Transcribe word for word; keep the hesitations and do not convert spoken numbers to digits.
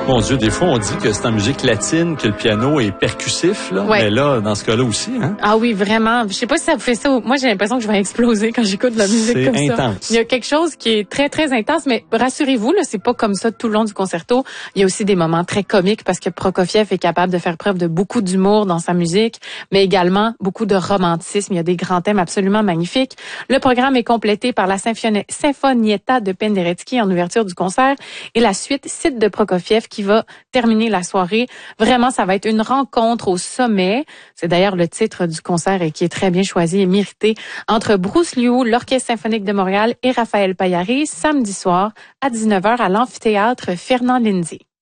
Mon Dieu, des fois, on dit que c'est en musique latine que le piano est percussif, là. Ouais. Mais là, dans ce cas-là aussi, hein. Ah oui, vraiment. Je sais pas si ça vous fait ça. Moi, j'ai l'impression que je vais exploser quand j'écoute de la musique C'est comme ça. intense. Il y a quelque chose qui est très, très intense, mais rassurez-vous, là, c'est pas comme ça tout le long du concerto. Il y a aussi des moments très comiques parce que Prokofiev est capable de faire preuve de beaucoup d'humour dans sa musique, mais également beaucoup de romantisme. Il y a des grands thèmes absolument magnifiques. Le programme est complété par la Symphoni- Sinfonietta de Penderecki en ouverture du concert et la suite Cide de Prokofiev qui va terminer la soirée. Vraiment, ça va être une rencontre au sommet. C'est d'ailleurs le titre du concert et qui est très bien choisi et mérité entre Bruce Liu, l'Orchestre symphonique de Montréal et Raphaël Paillari samedi soir à dix-neuf heures à l'amphithéâtre Fernand Lindsay.